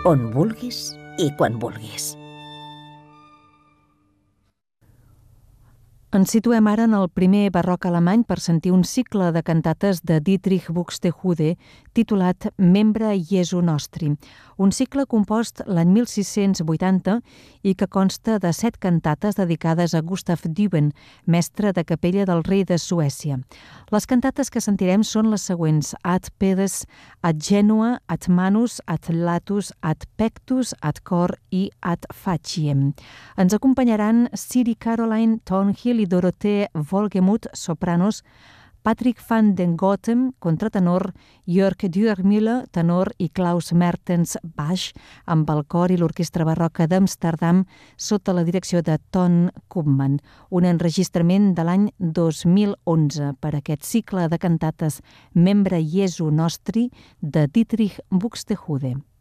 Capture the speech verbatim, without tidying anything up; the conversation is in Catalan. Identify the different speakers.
Speaker 1: on vulguis i quan vulguis.
Speaker 2: Ens situem ara en el primer barroc alemany per sentir un cicle de cantates de Dietrich Buxtehude titulat Membra Jesu Nostri, un cicle compost l'any mil sis-cents vuitanta i que consta de set cantates dedicades a Gustav Düben, mestre de capella del rei de Suècia. Les cantates que sentirem són les següents: Ad pedes, ad genua, ad manus, ad latus, ad pectus, ad cor i ad faciem. Ens acompanyaran Siri Caroline Thornhill i Dorothee Wohlgemuth, sopranos, Patrick van den Gotem, contratenor, Jörg Dürermüller, tenor, i Klaus Mertens, baix, amb el cor i l'Orquestra Barroca d'Amsterdam sota la direcció de Ton Koopman, un enregistrament de l'any dos mil onze per aquest cicle de cantates Membra Jesu Nostri de Dietrich Buxtehude.